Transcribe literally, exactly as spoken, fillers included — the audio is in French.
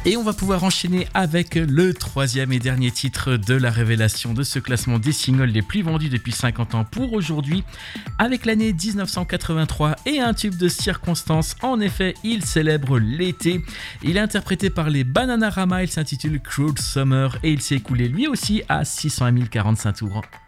Et on va pouvoir enchaîner avec le troisième et dernier titre de la révélation de ce classement des singles les plus vendus depuis cinquante ans pour aujourd'hui, avec l'année dix-neuf cent quatre-vingt-trois et un tube de circonstance. En effet, il célèbre l'été. Il est interprété par les Bananarama, il s'intitule Cruel Summer et il s'est écoulé lui aussi à six cent un mille quarante-cinq tours.